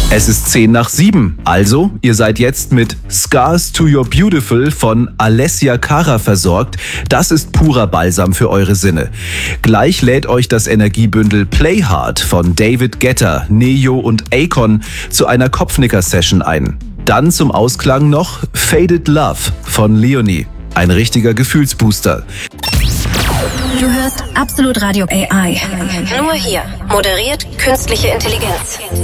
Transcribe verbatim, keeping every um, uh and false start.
Es ist zehn nach sieben, also ihr seid jetzt mit Scars to Your Beautiful von Alessia Cara versorgt. Das ist purer Balsam für eure Sinne. Gleich lädt euch das Energiebündel Play Hard von David Guetta, Neo und Akon zu einer Kopfnicker-Session ein. Dann zum Ausklang noch Faded Love von Leonie. Ein richtiger Gefühlsbooster. Du hörst Absolut Radio A I. Nur hier. Moderiert künstliche Intelligenz.